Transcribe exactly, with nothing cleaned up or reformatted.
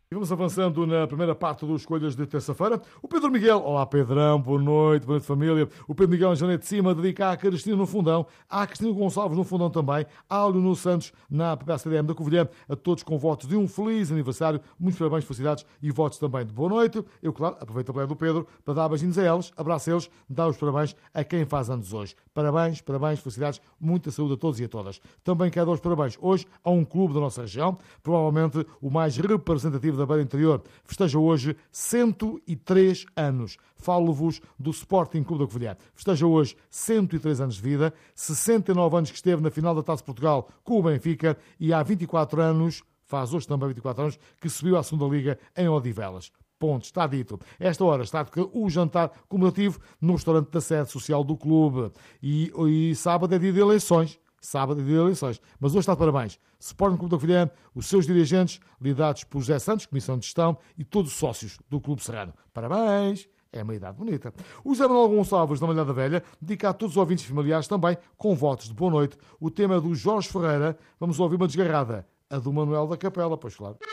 Vamos avançando na primeira parte dos Escolhas de terça-feira. O Pedro Miguel, olá Pedrão, boa noite, boa noite família. O Pedro Miguel em Janete de Cima dedica à Cristina no Fundão, à Cristina Gonçalves no Fundão também, à Leonor Santos na P P A C D M da Covilhã, a todos com votos de um feliz aniversário, muitos parabéns, felicidades e votos também de boa noite. Eu, claro, aproveito a play do Pedro para dar beijinhos a eles, abraço a eles, dar os parabéns a quem faz anos hoje. Parabéns, parabéns, felicidades, muita saúde a todos e a todas. Também quero dar os parabéns hoje a um clube da nossa região, provavelmente o mais representativo da Beira Interior, festeja hoje cento e três anos. Falo-vos do Sporting Clube da Covilhã. Festeja hoje cento e três anos de vida, sessenta e nove anos que esteve na final da Taça de Portugal com o Benfica e há vinte e quatro anos, faz hoje também vinte e quatro anos, que subiu à segunda Liga em Odivelas. Ponto, está dito. Esta hora está o jantar comemorativo no restaurante da sede social do clube. E, e sábado é dia de eleições. Sábado é dia de eleições. Mas hoje está de parabéns. Sporting Clube da Covilhã, os seus dirigentes, liderados por José Santos, Comissão de Gestão, e todos os sócios do Clube Serrano. Parabéns! É uma idade bonita. O José Manuel Gonçalves, da Malhada Velha, dedica a todos os ouvintes familiares também, com votos de boa noite. O tema é do Jorge Ferreira. Vamos ouvir uma desgarrada. A do Manuel da Capela, pois claro.